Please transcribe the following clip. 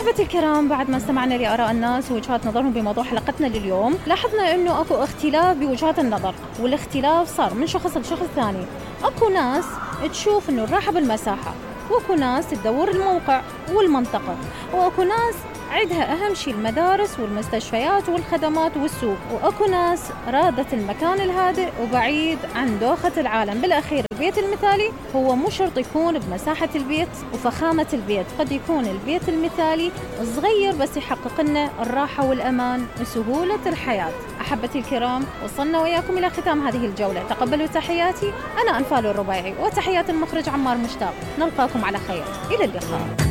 أحبتي الكرام، بعد ما استمعنا لآراء الناس ووجهات نظرهم بموضوع حلقتنا لليوم، لاحظنا أنه أكو اختلاف بوجهات النظر، والاختلاف صار من شخص لشخص ثاني. أكو ناس تشوف أنه الراحة بالمساحة، وأكو ناس تدور الموقع والمنطقة، وأكو ناس عندها أهم شيء المدارس والمستشفيات والخدمات والسوق، وأكو ناس رادت المكان الهادئ وبعيد عن دوخة العالم. بالأخير البيت المثالي هو مو شرط يكون بمساحة البيت وفخامة البيت، قد يكون البيت المثالي صغير بس يحقق لنا الراحة والأمان وسهولة الحياة. أحبتي الكرام، وصلنا وياكم إلى ختام هذه الجولة. تقبلوا تحياتي، أنا أنفال الربيعي، وتحيات المخرج عمار مشتاق. نلقاكم على خير، إلى اللقاء.